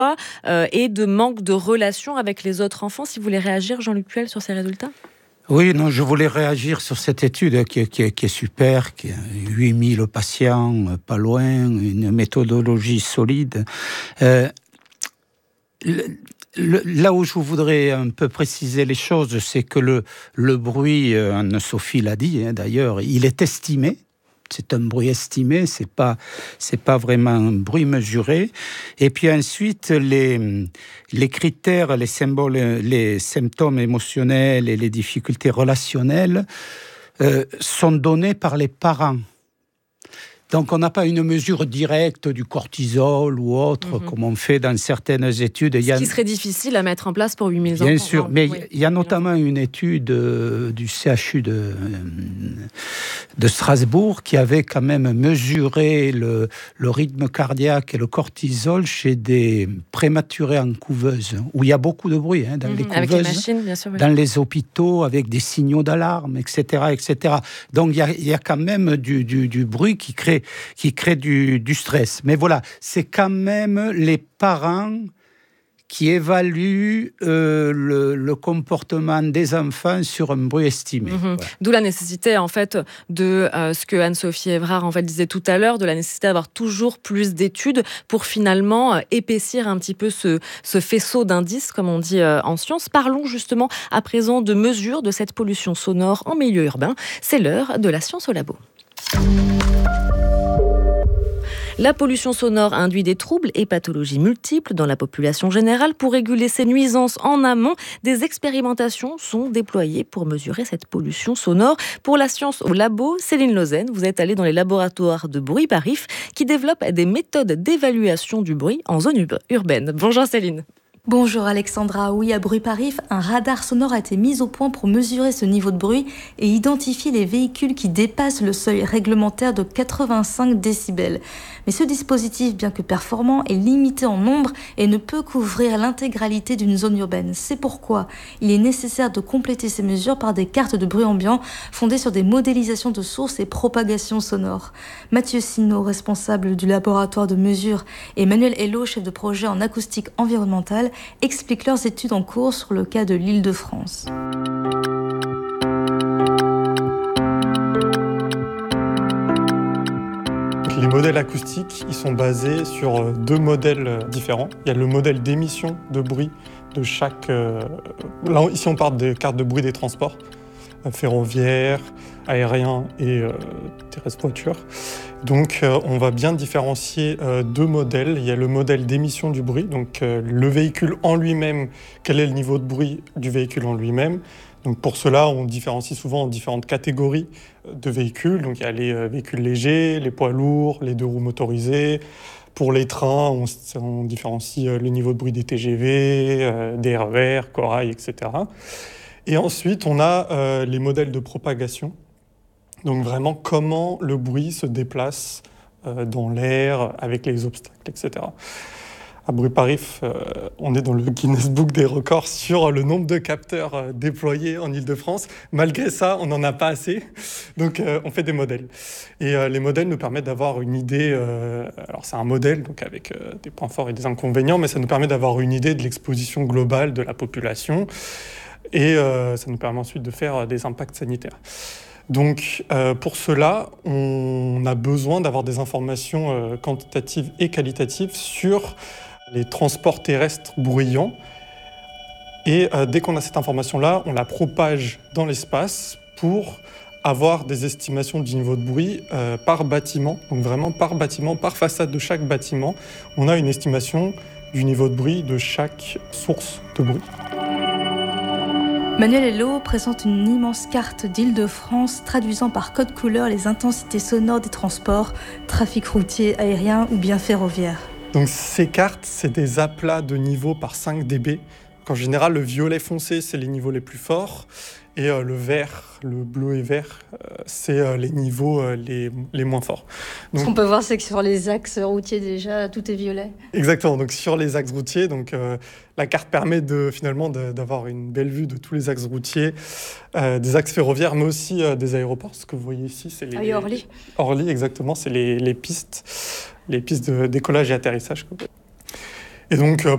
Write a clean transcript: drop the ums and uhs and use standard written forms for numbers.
et de manque de relation avec les autres enfants. Si vous voulez réagir, Jean-Luc Puel, sur ces résultats? Oui, non, je voulais réagir sur cette étude qui est super, qui a 8000 patients, pas loin, une méthodologie solide. Là où je voudrais un peu préciser les choses, c'est que le bruit, Anne-Sophie l'a dit d'ailleurs, il est estimé. C'est un bruit estimé, c'est pas vraiment un bruit mesuré. Et puis ensuite, les critères, les symboles, les symptômes émotionnels et les difficultés relationnelles sont donnés par les parents. Donc, on n'a pas une mesure directe du cortisol ou autre, comme on fait dans certaines études. Ce qui serait difficile à mettre en place pour 8000 enfants. Bien sûr, mais il y a notamment une étude du CHU de Strasbourg qui avait quand même mesuré le rythme cardiaque et le cortisol chez des prématurés en couveuse, où il y a beaucoup de bruit dans les couveuses, avec les machines, bien sûr, oui. Dans les hôpitaux, avec des signaux d'alarme, etc., etc. Donc, il y a quand même du bruit qui crée du stress. Mais voilà, c'est quand même les parents qui évaluent le comportement des enfants sur un bruit estimé. Voilà. D'où la nécessité, en fait, de ce que Anne-Sophie Évrard disait tout à l'heure, de la nécessité d'avoir toujours plus d'études pour finalement épaissir un petit peu ce faisceau d'indices, comme on dit en sciences. Parlons justement à présent de mesures de cette pollution sonore en milieu urbain. C'est l'heure de la science au labo. La pollution sonore induit des troubles et pathologies multiples dans la population générale. Pour réguler ces nuisances en amont, des expérimentations sont déployées pour mesurer cette pollution sonore. Pour la science au labo, Céline Lausanne, vous êtes allée dans les laboratoires de Bruit Parif qui développent des méthodes d'évaluation du bruit en zone urbaine. Bonjour Céline. Bonjour Alexandra, oui à Bruit Parif, un radar sonore a été mis au point pour mesurer ce niveau de bruit et identifier les véhicules qui dépassent le seuil réglementaire de 85 décibels. Mais ce dispositif, bien que performant, est limité en nombre et ne peut couvrir l'intégralité d'une zone urbaine. C'est pourquoi il est nécessaire de compléter ces mesures par des cartes de bruit ambiant fondées sur des modélisations de sources et propagation sonore. Mathieu Sinaud, responsable du laboratoire de mesure, et Emmanuel Hello, chef de projet en acoustique environnementale, expliquent leurs études en cours sur le cas de l'Île-de-France. Les modèles acoustiques, ils sont basés sur deux modèles différents. Il y a le modèle d'émission de bruit de chaque... Là, ici, on parle des cartes de bruit des transports, ferroviaires, aériens et terrestres voitures. Donc, on va bien différencier deux modèles. Il y a le modèle d'émission du bruit, donc le véhicule en lui-même, quel est le niveau de bruit du véhicule en lui-même. Donc pour cela, on différencie souvent en différentes catégories de véhicules. Donc il y a les véhicules légers, les poids lourds, les deux roues motorisées. Pour les trains, on différencie le niveau de bruit des TGV, des RER, Corail, etc. Et ensuite, on a les modèles de propagation. Donc vraiment comment le bruit se déplace dans l'air, avec les obstacles, etc. À Bruit Parif, on est dans le Guinness Book des records sur le nombre de capteurs déployés en Île-de-France. Malgré ça, on n'en a pas assez. Donc, on fait des modèles. Et les modèles nous permettent d'avoir une idée... alors, c'est un modèle donc avec des points forts et des inconvénients, mais ça nous permet d'avoir une idée de l'exposition globale de la population. Et ça nous permet ensuite de faire des impacts sanitaires. Donc, pour cela, on a besoin d'avoir des informations quantitatives et qualitatives sur les transports terrestres bruyants. Et dès qu'on a cette information-là, on la propage dans l'espace pour avoir des estimations du niveau de bruit par bâtiment. Donc vraiment par bâtiment, par façade de chaque bâtiment, on a une estimation du niveau de bruit de chaque source de bruit. Emmanuel Hello présente une immense carte d'Île-de-France traduisant par code couleur les intensités sonores des transports, trafic routier, aérien ou bien ferroviaire. Donc ces cartes, c'est des aplats de niveau par 5 dB. En général, le violet foncé, c'est les niveaux les plus forts. Et le vert, le bleu et vert, c'est les niveaux les moins forts. Donc, ce qu'on peut voir, c'est que sur les axes routiers, déjà, tout est violet. Exactement. Donc sur les axes routiers, la carte permet finalement d'avoir une belle vue de tous les axes routiers, des axes ferroviaires, mais aussi des aéroports. Ce que vous voyez ici, c'est les... Orly. Orly, exactement. C'est les pistes de décollage et atterrissage. Et donc,